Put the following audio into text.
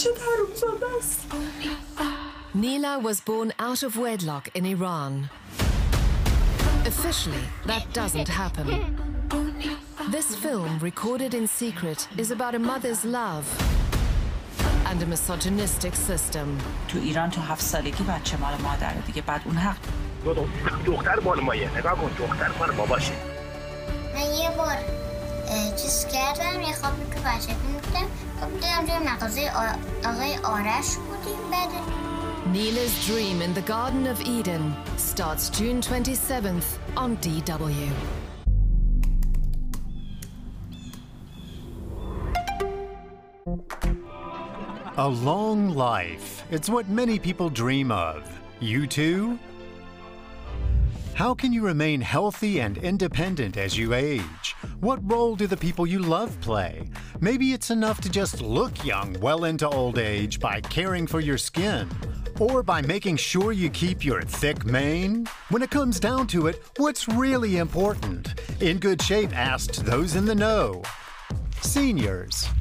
Neela was born out of wedlock in Iran. Officially, that doesn't happen. This film, recorded in secret, is about a mother's love and a misogynistic system. تو ایران تو 7 سالگی بچه مال مادره دیگه، بعد اون حق. دختر مال مایه، نگاه کن دختر مال باباشه. من یه بار چیز کردم، یه خوابی که بچه می‌بودم، خب دیدم توی مغازه آقای آرش بودیم. بعد Neela's Dream in the Garden of Eden starts June 27th on DW. A long life. It's what many people dream of. You too? How can you remain healthy and independent as you age? What role do the people you love play? Maybe it's enough to just look young well into old age by caring for your skin, or by making sure you keep your thick mane. When it comes down to it, what's really important? In Good Shape asked those in the know. Seniors.